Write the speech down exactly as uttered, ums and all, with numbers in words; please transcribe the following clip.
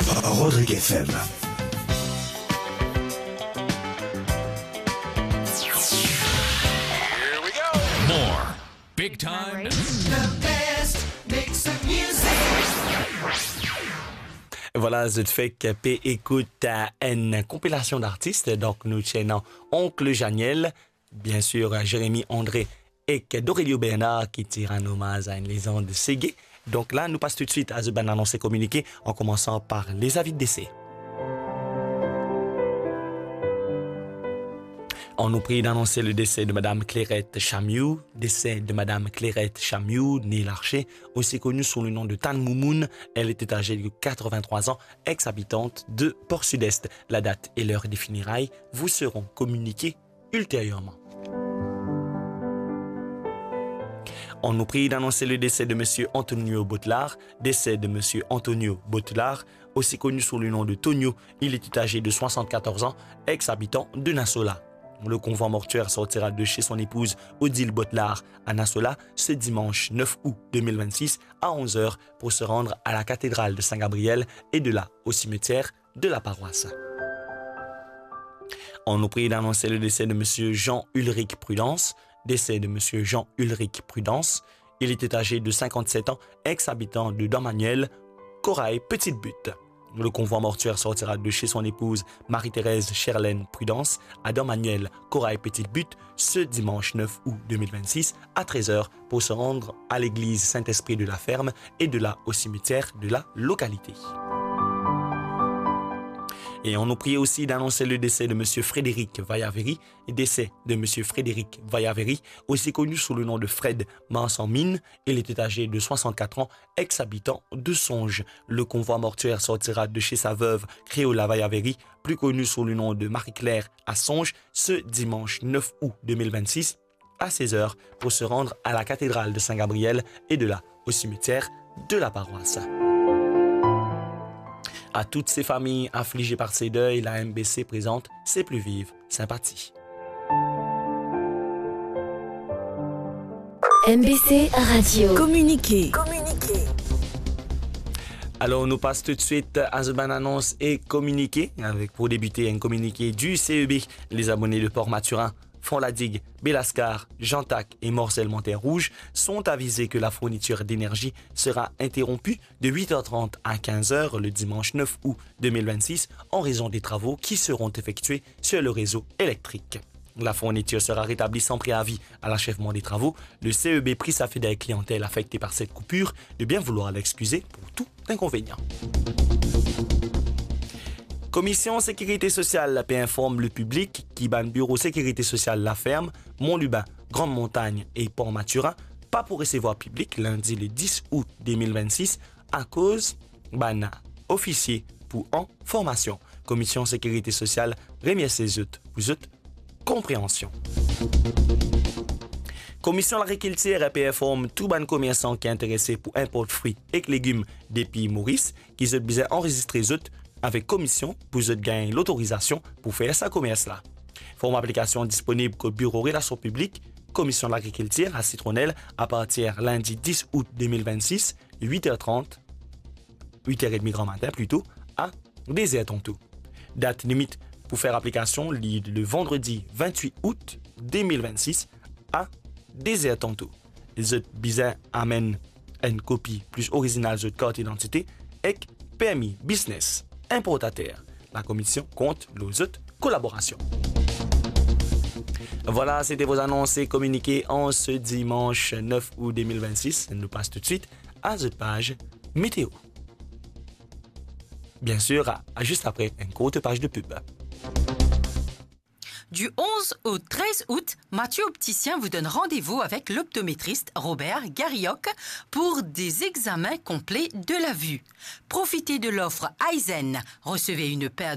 Rodrigue F M. Here we go. More big time. The best mix of music. Voilà, je fais que P écoute une compilation d'artistes. Donc, nous tenons Oncle Janiel, bien sûr, Jérémy André et d'Aurelio Bernard qui tire un hommage à une légende Ségué. Donc là, nous passons tout de suite à ce ban annoncé communiqué en commençant par les avis de décès. On nous prie d'annoncer le décès de Madame Clairette Chamiou, décès de Madame Clairette Chamiou, née Larcher, aussi connue sous le nom de Tan Moumoun. Elle était âgée de quatre-vingt-trois ans, ex-habitante de Port-Sud-Est. La date et l'heure des funérailles vous seront communiquées ultérieurement. On nous prie d'annoncer le décès de M. Antonio Botelard, décès de M. Antonio Botelard, aussi connu sous le nom de Tonio. Il était âgé de soixante-quatorze ans, ex-habitant de Nassola. Le convoi mortuaire sortira de chez son épouse Odile Botelard à Nassola ce dimanche neuf août deux mille vingt-six à onze heures pour se rendre à la cathédrale de Saint-Gabriel et de là au cimetière de la paroisse. On nous prie d'annoncer le décès de M. Jean-Ulrich Prudence, décès de M. Jean-Ulrich Prudence. Il était âgé de cinquante-sept ans, ex-habitant de Dommanuel, Corail, Petite Butte. Le convoi mortuaire sortira de chez son épouse Marie-Thérèse Cherlaine Prudence à Dommanuel, Corail, Petite Butte ce dimanche neuf août deux mille vingt-six à treize heures pour se rendre à l'église Saint-Esprit de la Ferme et de là au cimetière de la localité. Et on nous prie aussi d'annoncer le décès de M. Frédéric Vaillaveri, décès de M. Frédéric Vaillaveri, aussi connu sous le nom de Fred Manson-Mine. Il était âgé de soixante-quatre ans, ex-habitant de Songe. Le convoi mortuaire sortira de chez sa veuve Créola Vaillaveri, plus connue sous le nom de Marie-Claire à Songe, ce dimanche neuf août deux mille vingt-six à seize heures pour se rendre à la cathédrale de Saint-Gabriel et de là au cimetière de la paroisse. À toutes ces familles affligées par ces deuils, la M B C présente ses plus vives sympathies. M B C Radio. Communiquer. Alors, nous passons tout de suite à ce ban annonce et communiqué, avec pour débuter un communiqué du C E B. Les abonnés de Port-Maturin, Font-la-Digue, Bélascar, Jantac et Morcel-Monterrouge sont avisés que la fourniture d'énergie sera interrompue de huit heures trente à quinze heures le dimanche neuf août deux mille vingt-six en raison des travaux qui seront effectués sur le réseau électrique. La fourniture sera rétablie sans préavis à l'achèvement des travaux. Le C E B prie sa fidèle clientèle affectée par cette coupure de bien vouloir l'excuser pour tout inconvénient. Commission Sécurité Sociale, la paix informe le public qui ban Bureau Sécurité Sociale La Ferme, Mont-Lubin, Grande Montagne et Port-Maturin, pas pour recevoir public lundi le dix août deux mille vingt-six à cause ban officier pour en formation. Commission Sécurité Sociale remercie les autres, vous autres, compréhension. Commission l'agriculture et P F informe tout ban commerçant qui est intéressé pour import fruits et légumes depuis Maurice, qui se besoin enregistrer les autres avec commission pour vous gagner l'autorisation pour faire sa commerce là. Forme application disponible au bureau relations publiques, commission de l'agriculture à Citronnelle à partir lundi dix août deux mille vingt-six, huit heures trente, huit heures trente grand matin plutôt, à Désert-Tonto. Date limite pour faire application le vendredi vingt-huit août deux mille vingt-six à Désert-Tonto. Les autres bizarres amènent une copie plus originale de carte d'identité et permis business. Importateur. La commission compte les autres collaborations. Voilà, c'était vos annonces et communiqués en ce dimanche neuf août deux mille vingt-six. Nous passe tout de suite à cette page météo. Bien sûr, à, à juste après une courte page de pub. Du onze au treize août, Mathieu Opticien vous donne rendez-vous avec l'optométriste Robert Garioc pour des examens complets de la vue. Profitez de l'offre Aizen. Recevez une paire